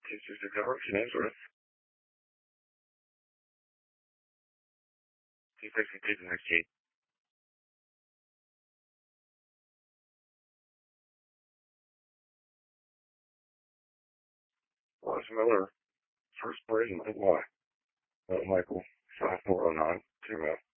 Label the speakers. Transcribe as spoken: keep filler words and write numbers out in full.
Speaker 1: Teachers of Coverage, Nazareth. two sixty-two to next gate. Lawrence Miller, first parade, and Y. Michael, five four oh nine, two